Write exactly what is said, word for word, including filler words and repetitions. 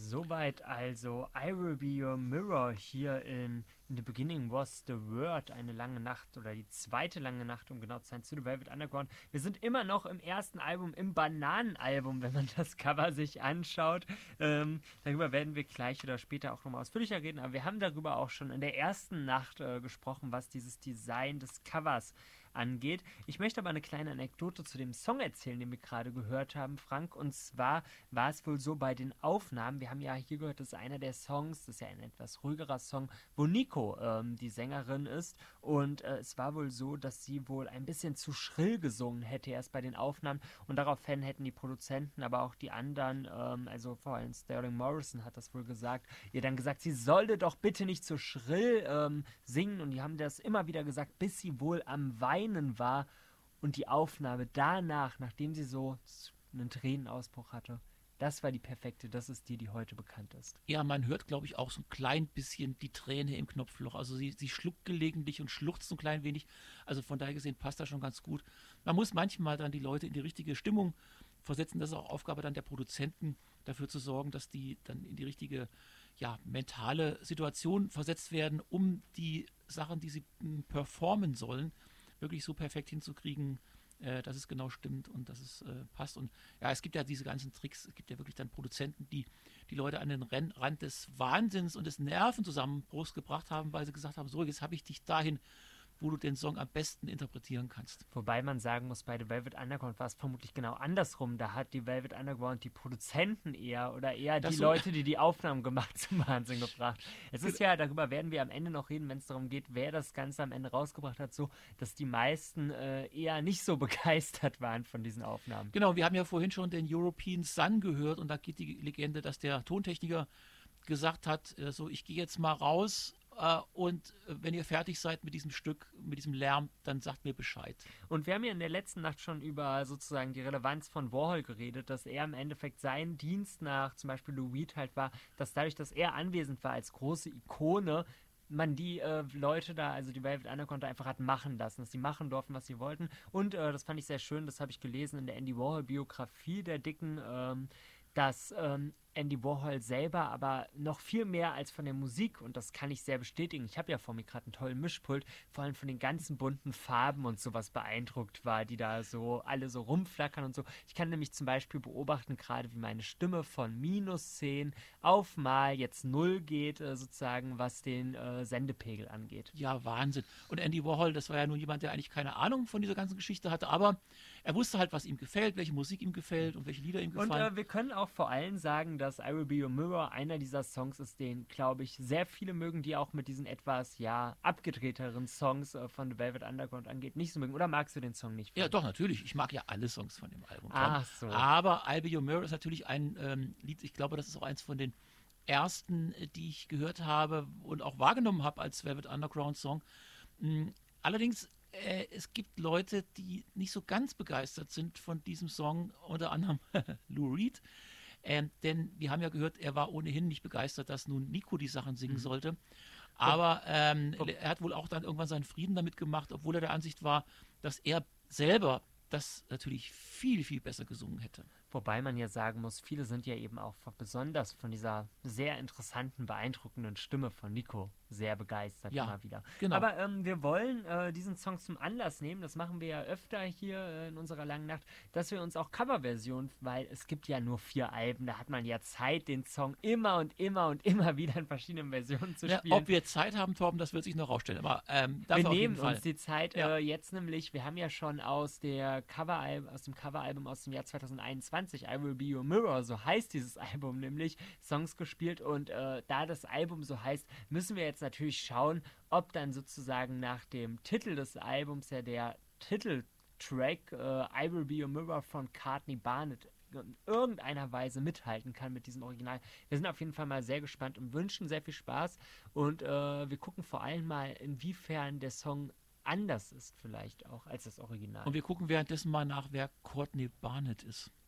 Soweit also I Will Be Your Mirror hier in In the Beginning Was the Word, eine lange Nacht oder die zweite lange Nacht, um genau zu sein, zu The Velvet Underground. Wir sind immer noch im ersten Album, im Bananenalbum, wenn man das Cover sich anschaut. Ähm, darüber werden wir gleich oder später auch nochmal ausführlicher reden, aber wir haben darüber auch schon in der ersten Nacht äh, gesprochen, was dieses Design des Covers angeht. Ich möchte aber eine kleine Anekdote zu dem Song erzählen, den wir gerade gehört haben, Frank. Und zwar war es wohl so bei den Aufnahmen, wir haben ja hier gehört, das ist einer der Songs, das ist ja ein etwas ruhigerer Song, wo Nico ähm, die Sängerin ist. Und äh, es war wohl so, dass sie wohl ein bisschen zu schrill gesungen hätte erst bei den Aufnahmen. Und daraufhin hätten die Produzenten, aber auch die anderen, ähm, also vor allem Sterling Morrison hat das wohl gesagt, ihr dann gesagt, sie sollte doch bitte nicht zu schrill ähm, singen. Und die haben das immer wieder gesagt, bis sie wohl am Weinen war und die Aufnahme danach, nachdem sie so einen Tränenausbruch hatte, das war die perfekte, das ist die, die heute bekannt ist. Ja, man hört, glaube ich, auch so ein klein bisschen die Träne im Knopfloch. Also sie, sie schluckt gelegentlich und schluchzt so ein klein wenig. Also von daher gesehen passt das schon ganz gut. Man muss manchmal dann die Leute in die richtige Stimmung versetzen. Das ist auch Aufgabe dann der Produzenten, dafür zu sorgen, dass die dann in die richtige, ja, mentale Situation versetzt werden, um die Sachen, die sie m, performen sollen, wirklich so perfekt hinzukriegen, äh, dass es genau stimmt und dass es äh, passt. Und ja, es gibt ja diese ganzen Tricks, es gibt ja wirklich dann Produzenten, die die Leute an den Ren Rand des Wahnsinns und des Nervenzusammenbruchs gebracht haben, weil sie gesagt haben, so, jetzt habe ich dich dahin, wo du den Song am besten interpretieren kannst. Wobei man sagen muss, bei The Velvet Underground war es vermutlich genau andersrum. Da hat die Velvet Underground die Produzenten eher oder eher Das die so, Leute, die die Aufnahmen gemacht, zum Wahnsinn gebracht. Es ist ja, darüber werden wir am Ende noch reden, wenn es darum geht, wer das Ganze am Ende rausgebracht hat, so, dass die meisten äh, eher nicht so begeistert waren von diesen Aufnahmen. Genau, wir haben ja vorhin schon den European Sun gehört und da geht die Legende, dass der Tontechniker gesagt hat, äh, so, ich gehe jetzt mal raus äh, und äh, wenn ihr fertig seid mit diesem Stück, mit diesem Lärm, dann sagt mir Bescheid. Und wir haben ja in der letzten Nacht schon über sozusagen die Relevanz von Warhol geredet, dass er im Endeffekt sein Dienst nach zum Beispiel Lou Reed halt war, dass dadurch, dass er anwesend war als große Ikone, man die äh, Leute da, also die Velvet Underground, einfach hat machen lassen, dass sie machen durften, was sie wollten. Und äh, das fand ich sehr schön, das habe ich gelesen in der Andy Warhol-Biografie der Dicken, ähm, dass ähm, Andy Warhol selber aber noch viel mehr als von der Musik, und das kann ich sehr bestätigen, ich habe ja vor mir gerade einen tollen Mischpult, vor allem von den ganzen bunten Farben und sowas beeindruckt war, die da so alle so rumflackern und so. Ich kann nämlich zum Beispiel beobachten, gerade wie meine Stimme von minus zehn auf mal jetzt null geht, äh, sozusagen, was den äh, Sendepegel angeht. Ja, Wahnsinn. Und Andy Warhol, das war ja nun jemand, der eigentlich keine Ahnung von dieser ganzen Geschichte hatte, aber er wusste halt, was ihm gefällt, welche Musik ihm gefällt und welche Lieder ihm Und gefallen. äh, wir können auch vor allem sagen, dass I Will Be Your Mirror einer dieser Songs ist, den, glaube ich, sehr viele mögen, die auch mit diesen etwas, ja, abgedrehteren Songs äh, von The Velvet Underground angeht, nicht so mögen. Oder magst du den Song nicht? Ja, doch, natürlich. Ich mag ja alle Songs von dem Album. Tom. Ach so. Aber I'll Be Your Mirror ist natürlich ein ähm, Lied, ich glaube, das ist auch eins von den ersten, äh, die ich gehört habe und auch wahrgenommen habe als Velvet Underground Song. Mhm. Allerdings, äh, es gibt Leute, die nicht so ganz begeistert sind von diesem Song, unter anderem Lou Reed. Ähm, denn wir haben ja gehört, er war ohnehin nicht begeistert, dass nun Nico die Sachen singen Mhm. sollte. Aber ähm, er hat wohl auch dann irgendwann seinen Frieden damit gemacht, obwohl er der Ansicht war, dass er selber das natürlich viel, viel besser gesungen hätte. Wobei man ja sagen muss, viele sind ja eben auch besonders von dieser sehr interessanten, beeindruckenden Stimme von Nico sehr begeistert Ja, immer wieder. genau. Aber ähm, wir wollen äh, diesen Song zum Anlass nehmen, das machen wir ja öfter hier äh, in unserer langen Nacht, dass wir uns auch Coverversionen, weil es gibt ja nur vier Alben, da hat man ja Zeit, den Song immer und immer und immer wieder in verschiedenen Versionen zu Ja, spielen. ob wir Zeit haben, Torben, das wird sich noch rausstellen. Aber ähm, Wir dafür auf nehmen jeden Fall. uns die Zeit Ja. äh, jetzt nämlich, wir haben ja schon aus der Coveralbum, aus dem Coveralbum aus dem Jahr zwanzig einundzwanzig, I Will Be Your Mirror, so heißt dieses Album nämlich, Songs gespielt, und äh, da das Album so heißt, müssen wir jetzt natürlich schauen, ob dann sozusagen nach dem Titel des Albums ja der Titeltrack äh, I Will Be Your Mirror von Courtney Barnett in irgendeiner Weise mithalten kann mit diesem Original. Wir sind auf jeden Fall mal sehr gespannt und wünschen sehr viel Spaß, und äh, wir gucken vor allem mal, inwiefern der Song anders ist vielleicht auch als das Original. Und wir gucken währenddessen mal nach, wer Courtney Barnett ist.